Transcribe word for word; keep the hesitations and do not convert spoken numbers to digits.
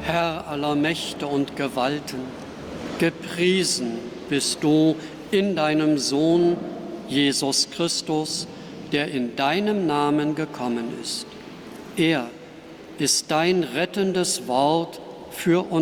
Herr aller Mächte und Gewalten, gepriesen bist du in deinem Sohn Jesus Christus, der in deinem Namen gekommen ist. Er ist dein rettendes Wort für uns.